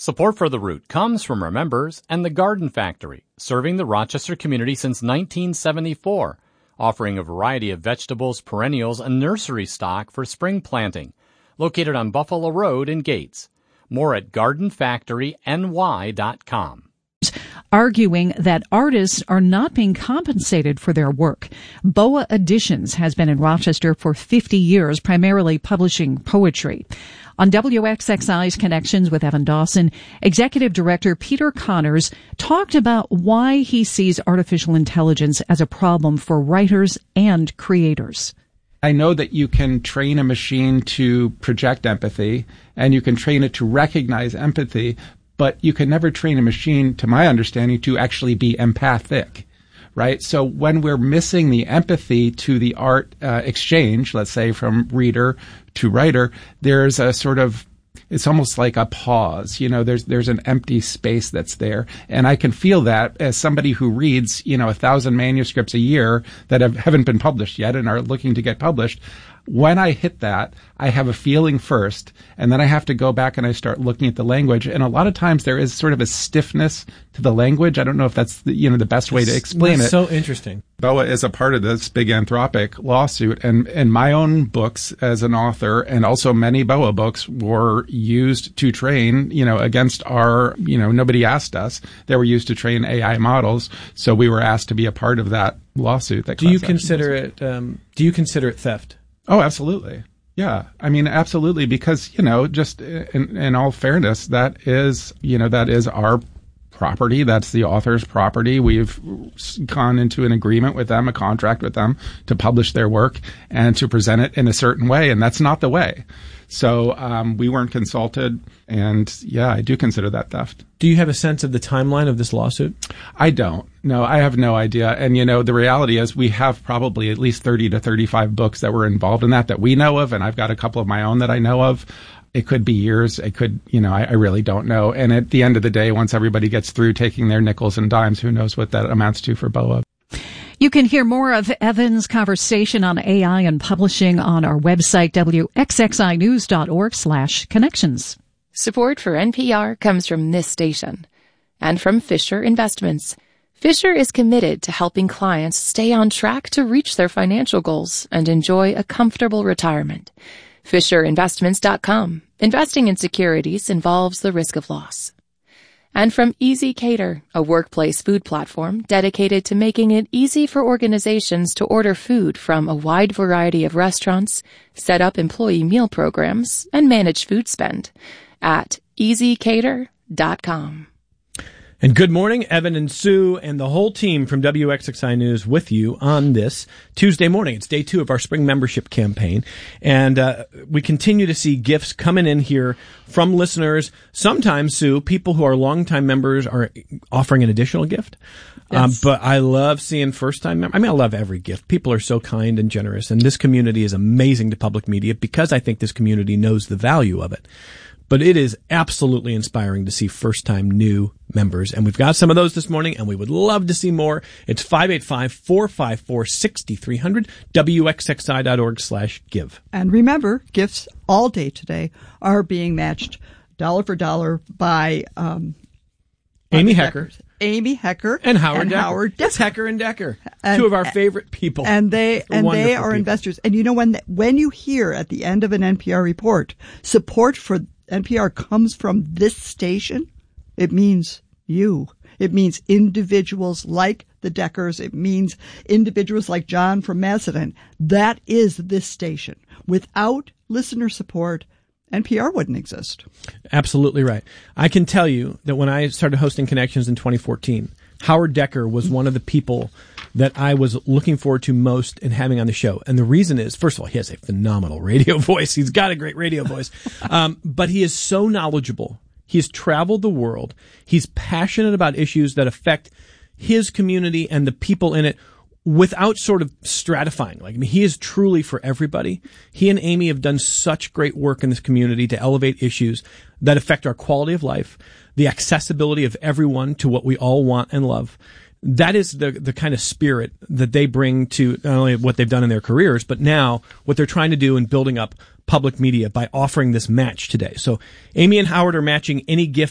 Support for The Root comes from our members and the Garden Factory, serving the Rochester community since 1974, offering a variety of vegetables, perennials, and nursery stock for spring planting. Located on Buffalo Road in Gates. More at gardenfactoryny.com. Arguing that artists are not being compensated for their work. Boa Editions has been in Rochester for 50 years, primarily publishing poetry. On WXXI's Connections with Evan Dawson, Executive Director Peter Connors talked about why he sees artificial intelligence as a problem for writers and creators. I know that you can train a machine to project empathy, and you can train it to recognize empathy, but you can never train a machine, to my understanding, to actually be empathic, right? So when we're missing the empathy to the art exchange, let's say from reader to writer, there's a sort of, it's almost like a pause. You know, there's an empty space that's there. And I can feel that as somebody who reads, 1,000 manuscripts a year that haven't been published yet and are looking to get published. When I hit that, I have a feeling first, and then I have to go back and I start looking at the language. And a lot of times there is sort of a stiffness to the language. I don't know if that's the best way to explain it. So interesting. BOA is a part of this big Anthropic lawsuit, and my own books as an author, and also many BOA books, were used to train, against our, nobody asked us. They were used to train AI models, so we were asked to be a part of that lawsuit. Do you consider it theft? Oh, absolutely. Yeah. I mean, absolutely. Because, just in all fairness, that is our property. That's the author's property. We've gone into an agreement with them, a contract with them to publish their work and to present it in a certain way. And that's not the way. So we weren't consulted. And yeah, I do consider that theft. Do you have a sense of the timeline of this lawsuit? I don't. No, I have no idea. And, the reality is we have probably at least 30 to 35 books that were involved in that we know of. And I've got a couple of my own that I know of. It could be years. It could, I really don't know. And at the end of the day, once everybody gets through taking their nickels and dimes, who knows what that amounts to for BOA. You can hear more of Evan's conversation on AI and publishing on our website, wxinews.org/connections. Support for NPR comes from this station and from Fisher Investments. Fisher is committed to helping clients stay on track to reach their financial goals and enjoy a comfortable retirement. FisherInvestments.com. Investing in securities involves the risk of loss. And from Easy Cater, a workplace food platform dedicated to making it easy for organizations to order food from a wide variety of restaurants, set up employee meal programs, and manage food spend at EasyCater.com. And good morning, Evan and Sue and the whole team from WXXI News with you on this Tuesday morning. It's day 2 of our spring membership campaign. And we continue to see gifts coming in here from listeners. Sometimes, Sue, people who are longtime members are offering an additional gift. Yes. But I love seeing first-time members. I mean, I love every gift. People are so kind and generous. And this community is amazing to public media because I think this community knows the value of it. But it is absolutely inspiring to see first-time new members. And we've got some of those this morning, and we would love to see more. It's 585-454-6300, WXXI.org/give. And remember, gifts all day today are being matched dollar for dollar by Amy Hecker. Amy Hecker and Howard Decker. Howard Decker. It's Hecker and Decker, two of our favorite people. And they are investors. And when you hear at the end of an NPR report, support for NPR comes from this station, it means you. It means individuals like the Deckers. It means individuals like John from Macedon. That is this station. Without listener support, NPR wouldn't exist. Absolutely right. I can tell you that when I started hosting Connections in 2014, Howard Decker was one of the people that I was looking forward to most in having on the show. And the reason is, first of all, he has a phenomenal radio voice. He's got a great radio voice. But he is so knowledgeable. He's traveled the world. He's passionate about issues that affect his community and the people in it without sort of stratifying. He is truly for everybody. He and Amy have done such great work in this community to elevate issues that affect our quality of life, the accessibility of everyone to what we all want and love. That is the kind of spirit that they bring to not only what they've done in their careers, but now what they're trying to do in building up public media by offering this match today. So Amy and Howard are matching any gift